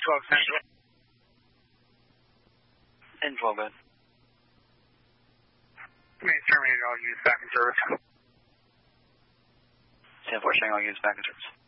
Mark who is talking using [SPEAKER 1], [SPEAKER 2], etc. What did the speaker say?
[SPEAKER 1] 12 Central.
[SPEAKER 2] In 12 bed.
[SPEAKER 1] Main terminated, all units back in service.
[SPEAKER 2] 10-4 showing all units back in service.